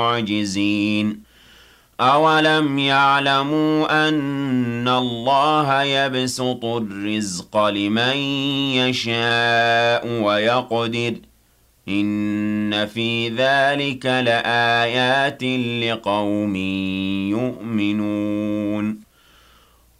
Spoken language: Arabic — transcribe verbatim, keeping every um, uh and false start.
معجزين أولم يعلموا أن الله يبسط الرزق لمن يشاء ويقدر إن في ذلك لآيات لقوم يؤمنون